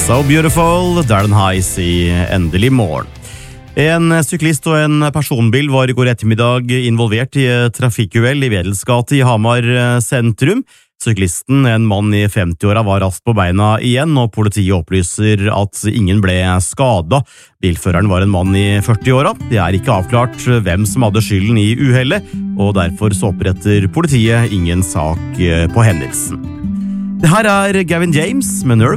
So Beautiful, Darren Heiss i Endelig morgen. En syklist og en personbil var i går ettermiddag involvert i trafikkuhell i Wedelsgate i Hamar sentrum. Syklisten, en mann i 50-åra, var raskt på beina igjen, og politiet opplyser at ingen ble skadet. Bilføreren var en mann i 40-åra. Det er ikke avklart hvem som hadde skylden i uhellet, og derfor så oppretter politiet ingen sak på hendelsen. Det her er Gavin James med Nerve.